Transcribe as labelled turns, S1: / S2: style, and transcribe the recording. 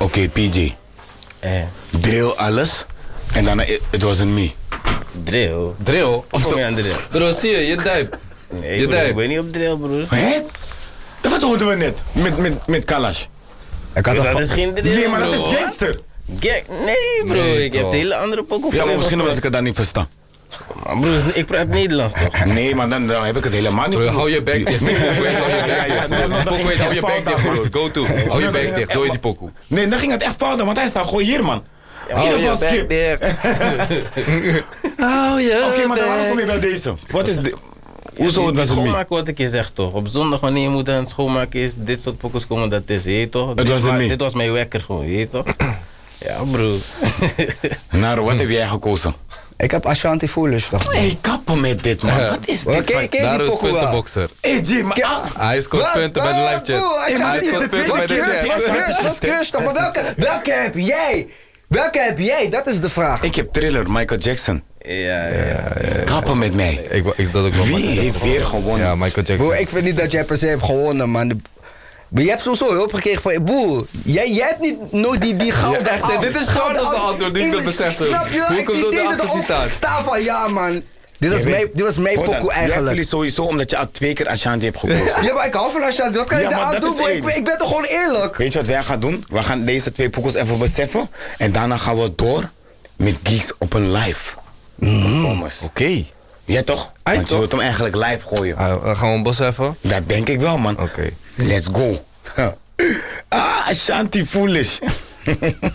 S1: Oké, PJ. Drill alles. En dan, it wasn't me.
S2: Drill?
S1: Of
S2: Kom je aan drill? Bro, zie je duip.
S3: Nee,
S2: Je
S3: broer,
S2: duip.
S3: ik ben niet op drill, broer.
S1: Hè? Dat hoorden we net. Met Kalash.
S3: Dat is geen drill,
S1: Nee, maar dat
S3: bro.
S1: is gangster.
S3: Nee, bro.
S2: Nee,
S3: Ik heb
S2: toch.
S3: een hele andere pokoe.
S1: Ja, maar misschien omdat ik het dan niet versta.
S3: Maar broer, ik praat Nederlands toch?
S1: Nee, maar dan heb ik het helemaal niet
S2: Bro,
S1: goed.
S2: hou je bek dicht. Pokoe, hou je bek dicht, broer. Go to. Hou je bek dicht. Gooi die pokoe.
S1: Nee, dan ging het echt fout, want hij staat gewoon hier, man.
S3: Hou je bek
S1: skip.
S3: dicht. Hou je
S1: Oké, maar dan waarom kom je
S3: bek.
S1: bij deze? Wat is dit? Hoezo was het niet?
S3: Schoonmaken wat ik je zeg toch. Op zondag wanneer je moeder aan het schoonmaken is, dit soort pokoes komen dat is, je weet toch?
S1: Het was het niet.
S3: Dit was mijn wekker gewoon, je weet toch? Ja, broer.
S1: Naro, wat heb jij gekozen?
S4: Ik heb Ashanti Foolish toch?
S1: Hé, kappen met dit, man. Wat is dit?
S4: Ken je die
S2: Daar is
S4: pokoe wel?
S2: puntenboxer.
S1: Hé, G, maar...
S2: Hij scoort punten bij de live chat. Hij scoort punten bij de chat.
S4: Wat rustig, maar welke heb jij? Welke heb jij? Dat is de vraag.
S1: Ik heb Thriller, Michael Jackson.
S3: Ja.
S1: Kappen met mij.
S2: Ik dat ook wel.
S1: Wie heeft weer gewonnen?
S2: Ja, Michael Jackson.
S4: Broer, ik vind niet dat jij per se hebt gewonnen, man. Maar je hebt sowieso hulp gekregen van... Broer, jij hebt niet nooit die gouden...
S2: Ja, echt, hè, dit is goud als de antwoord, nu ik dat besef heb.
S4: Snap je?
S2: Hoe
S4: Ik
S2: komt
S4: zie
S2: dat
S4: Zeno
S2: erachter
S4: erop
S2: staan?
S4: staan van... Ja, man. Dit was mijn
S1: Hoor dan,
S4: pokoe
S1: jij hebt
S4: eigenlijk.
S1: jullie sowieso omdat je al 2 keer Ashanti hebt gekozen.
S4: Ja, maar ik hou van Ashanti. Wat kan
S1: Ja,
S4: ik daar
S1: maar
S4: aan
S1: dat
S4: doen,
S1: is
S4: bro?
S1: één.
S4: Ik ben toch gewoon eerlijk?
S1: Weet je wat wij gaan doen? We gaan deze 2 poekels even beseffen. En daarna gaan we door met Geeks op een live performance.
S2: Oké.
S1: Ja toch? Want je
S2: toch?
S1: wilt hem eigenlijk live gooien.
S2: Gaan we een bos even?
S1: Dat denk ik wel, man.
S2: Oké.
S1: Let's go. Ashanti Foolish.